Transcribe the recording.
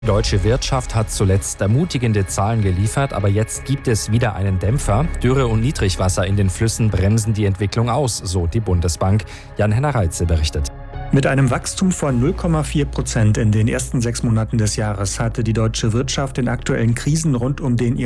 Die deutsche Wirtschaft hat zuletzt ermutigende Zahlen geliefert, aber jetzt gibt es wieder einen Dämpfer. Dürre und Niedrigwasser in den Flüssen bremsen die Entwicklung aus, so die Bundesbank. Jan-Henner Reitze berichtet. Mit einem Wachstum von 0,4% in den ersten 6 Monaten des Jahres hatte die deutsche Wirtschaft den aktuellen Krisen rund um den